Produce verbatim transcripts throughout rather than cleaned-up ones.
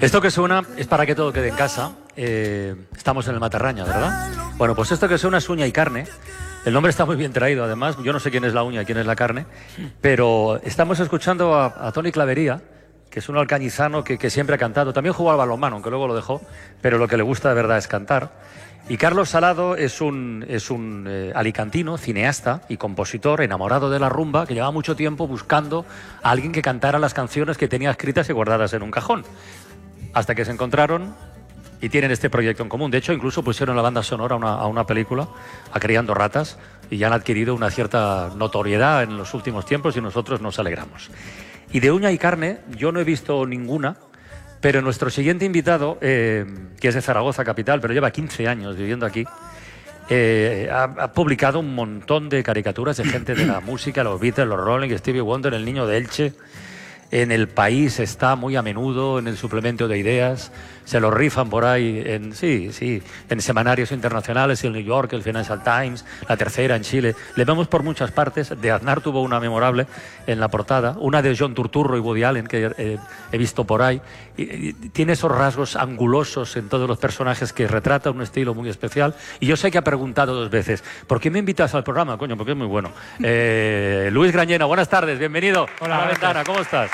Esto que suena es para que todo quede en casa. Eh, estamos en el Matarraña, ¿verdad? Bueno, pues esto que suena es Uña y Carne. El nombre está muy bien traído, además. Yo no sé quién es la uña y quién es la carne, pero estamos escuchando a, a Toni Clavería, que es un alcañizano que, que siempre ha cantado. También jugó al balonmano, aunque luego lo dejó, pero lo que le gusta de verdad es cantar. Y Carlos Salado es un, es un eh, alicantino, cineasta y compositor enamorado de la rumba, que llevaba mucho tiempo buscando a alguien que cantara las canciones que tenía escritas y guardadas en un cajón. Hasta que se encontraron y tienen este proyecto en común. De hecho, incluso pusieron la banda sonora a una, a una película, a Criando Ratas, y ya han adquirido una cierta notoriedad en los últimos tiempos y nosotros nos alegramos. Y de Uña y Carne, yo no he visto ninguna, pero nuestro siguiente invitado, eh, que es de Zaragoza capital, pero lleva quince años viviendo aquí, eh, ha, ha publicado un montón de caricaturas de gente de la música, los Beatles, los Rolling, Stevie Wonder, el Niño de Elche. En El País está muy a menudo, en el suplemento de ideas, se lo rifan por ahí, en, sí, sí, en semanarios internacionales, el New York, el Financial Times, La Tercera en Chile. Le vemos por muchas partes. De Aznar tuvo una memorable en la portada, una de John Turturro y Woody Allen, que eh, he visto por ahí. Y, y, tiene esos rasgos angulosos en todos los personajes que retrata un estilo muy especial. Y yo sé que ha preguntado dos veces, ¿por qué me invitas al programa? Coño, porque es muy bueno. Eh, Luis Grañena, buenas tardes, bienvenido. Hola, a La Ventana, ¿cómo estás?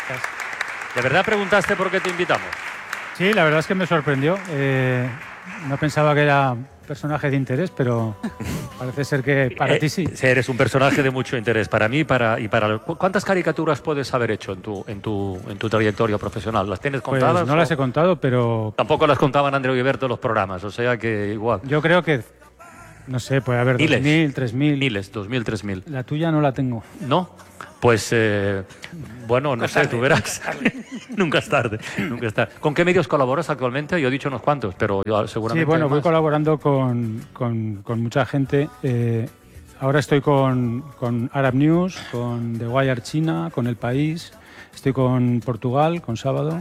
¿De verdad preguntaste por qué te invitamos? Sí, la verdad es que me sorprendió. Eh, no pensaba que era personaje de interés, pero parece ser que para eh, ti sí. Eres un personaje de mucho interés para mí para, y para... ¿Cuántas caricaturas puedes haber hecho en tu, en tu, en tu trayectoria profesional? ¿Las tienes contadas? Pues no o... las he contado, pero... Tampoco las contaban Andreu y Berto los programas, o sea que igual. Yo creo que, no sé, puede haber dos mil, tres mil. Miles, dos mil, tres mil. La tuya no la tengo. ¿No? Pues, eh, bueno, no sé, tú verás. Nunca es tarde, nunca es tarde. ¿Con qué medios colaboras actualmente? Yo he dicho unos cuantos, pero yo seguramente... Sí, bueno, voy más. colaborando con, con, con mucha gente. Eh, ahora estoy con, con Arab News, con The Wire China, con El País, estoy con Portugal, con Sábado,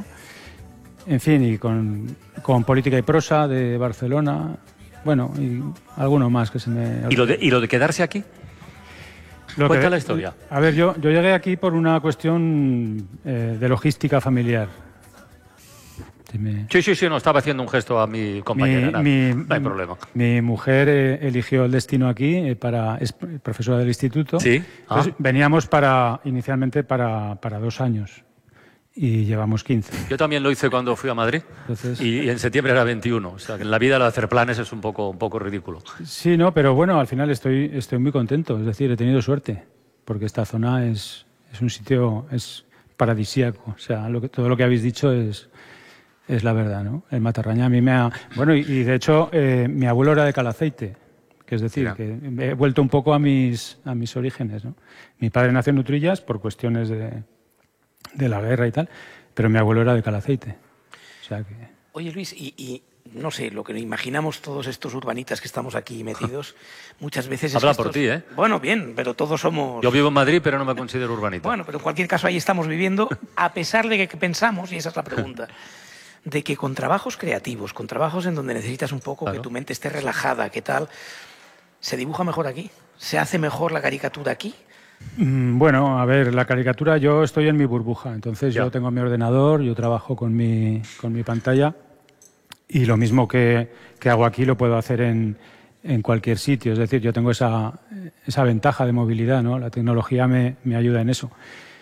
en fin, y con, con Política y Prosa de Barcelona, bueno, y alguno más que se me... ¿Y lo de, y lo de quedarse aquí? Lo Cuenta que, la historia. A ver, yo, yo llegué aquí por una cuestión eh, de logística familiar. Si me... Sí, sí, sí, no, estaba haciendo un gesto a mi compañera. Mi, nada, mi, no hay problema. Mi mujer eh, eligió el destino aquí, eh, para, es profesora del instituto. Sí. Ah. Entonces, veníamos para, inicialmente para, para dos años y llevamos quince. Yo también lo hice cuando fui a Madrid. Entonces... y, y en septiembre era veintiuno. O sea, que en la vida lo de hacer planes es un poco, un poco ridículo. Sí, no, pero bueno, al final estoy, estoy muy contento. Es decir, he tenido suerte, porque esta zona es, es un sitio es paradisíaco. O sea, lo que, todo lo que habéis dicho es, es la verdad, ¿no? El Matarraña a mí me ha... Bueno, y, y de hecho, eh, mi abuelo era de Calaceite, que es decir, Mira. que he vuelto un poco a mis, a mis orígenes, ¿no? Mi padre nació en Utrillas por cuestiones de... de la guerra y tal, pero mi abuelo era de Calaceite. O sea que... Oye, Luis, y, y no sé, lo que imaginamos todos estos urbanitas que estamos aquí metidos, muchas veces... Habla es por estos... ti, ¿eh? Bueno, bien, pero todos somos... Yo vivo en Madrid, pero no me considero urbanita. Bueno, pero en cualquier caso ahí estamos viviendo, a pesar de que pensamos, y esa es la pregunta, de que con trabajos creativos, con trabajos en donde necesitas un poco claro. que tu mente esté relajada, ¿qué tal? ¿Se dibuja mejor aquí? ¿Se hace mejor la caricatura aquí? Bueno, a ver, la caricatura, yo estoy en mi burbuja, entonces ya. yo tengo mi ordenador, yo trabajo con mi, con mi pantalla y lo mismo que, que hago aquí lo puedo hacer en, en cualquier sitio, es decir, yo tengo esa, esa ventaja de movilidad, ¿no? La tecnología me, me ayuda en eso.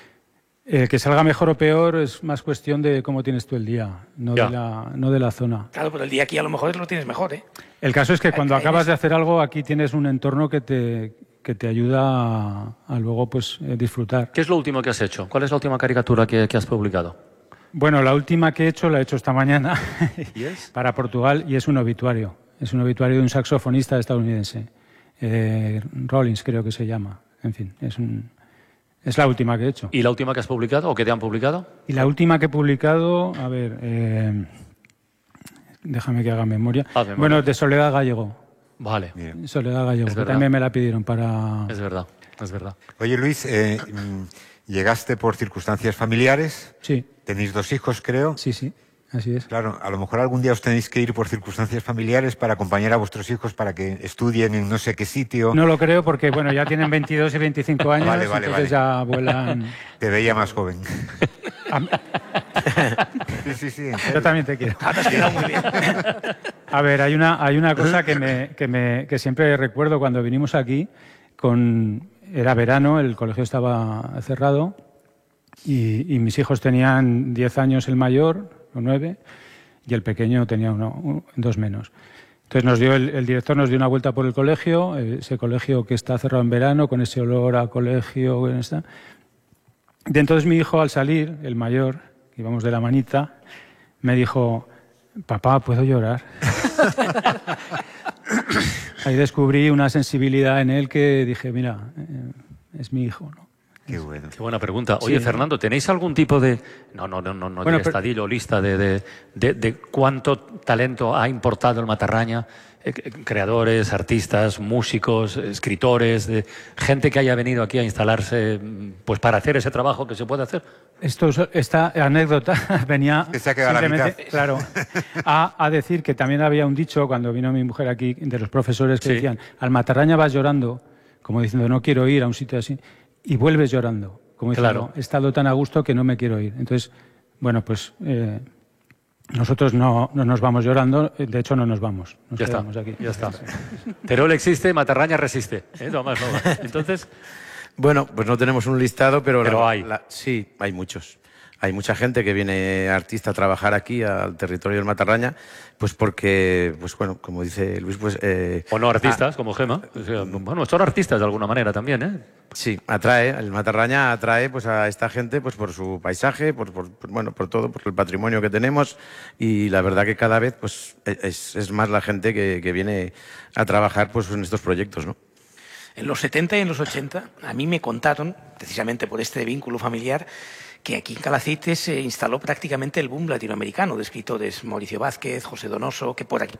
Eh, que salga mejor o peor es más cuestión de cómo tienes tú el día, no, de la, no de la zona. Claro, pero el día aquí a lo mejor lo tienes mejor, ¿eh? El caso es que cuando acabas de hacer algo, aquí tienes un entorno que te... que te ayuda a, a luego pues eh, disfrutar. ¿Qué es lo último que has hecho? ¿Cuál es la última caricatura que, que has publicado? Bueno, la última que he hecho la he hecho esta mañana ¿Yes? para Portugal y es un obituario. Es un obituario de un saxofonista estadounidense. Eh, Rollins creo que se llama. En fin, es, un, es la última que he hecho. ¿Y la última que has publicado o que te han publicado? Y la última que he publicado, a ver, eh, déjame que haga memoria. Ah, memoria. Bueno, de Soledad Gallego. Vale. Bien. Soledad Gallego, que también me la pidieron para... Es verdad, es verdad. Oye, Luis, eh, llegaste por circunstancias familiares. Sí. Tenéis dos hijos, creo. Sí, sí, así es. Claro, a lo mejor algún día os tenéis que ir por circunstancias familiares para acompañar a vuestros hijos para que estudien en no sé qué sitio. No lo creo porque, bueno, ya tienen veintidós y veinticinco años, vale, vale, entonces vale. ya vuelan... Te veía más joven. Sí, sí, sí. Yo también te quiero. Ah, te has quedado muy bien. A ver, hay una, hay una cosa que, me, que, me, que siempre recuerdo cuando vinimos aquí. Con, era verano, el colegio estaba cerrado y, y mis hijos tenían diez años el mayor, o nueve, y el pequeño tenía uno, uno, dos menos. Entonces nos dio el, el director nos dio una vuelta por el colegio, ese colegio que está cerrado en verano, con ese olor a colegio. Está. Y entonces mi hijo, al salir, el mayor, íbamos de la manita, me dijo: papá, ¿puedo llorar? Ahí descubrí una sensibilidad en él que dije, mira, eh, es mi hijo, ¿no? Qué bueno. Qué buena pregunta. Oye, sí, Fernando, ¿tenéis algún tipo de... No, no, no, no, no bueno, estadillo, lista de, de, de, de cuánto talento ha importado el Matarraña? Eh, creadores, artistas, músicos, escritores, de gente que haya venido aquí a instalarse pues para hacer ese trabajo que se puede hacer. Esto, esta anécdota venía que se ha quedado simplemente, la mitad. claro, a, a decir que también había un dicho cuando vino mi mujer aquí de los profesores que sí. decían: al Matarraña vas llorando, como diciendo no quiero ir a un sitio así, y vuelves llorando, como diciendo claro. he estado tan a gusto que no me quiero ir. Entonces, bueno, pues eh, nosotros no, no nos vamos llorando, de hecho no nos vamos, nos ya quedamos está, aquí. Ya está. Teruel existe, Matarraña resiste. ¿Eh? No más, no más. Entonces... Bueno, pues no tenemos un listado, pero... Pero la, hay. La, sí, hay muchos. Hay mucha gente que viene artista a trabajar aquí, al territorio del Matarraña, pues porque, pues bueno, como dice Luis, pues... Eh, o no artistas, ah, como Gema. O sea, bueno, son artistas de alguna manera también, ¿eh? Sí, atrae, el Matarraña atrae pues a esta gente pues por su paisaje, por, por, por bueno, por todo, por el patrimonio que tenemos, y la verdad que cada vez pues es, es más la gente que, que viene a trabajar pues en estos proyectos, ¿no? En los setenta y en los ochenta, a mí me contaron, precisamente por este vínculo familiar, que aquí en Calacite se instaló prácticamente el boom latinoamericano de escritores. Mauricio Vázquez, José Donoso, que por aquí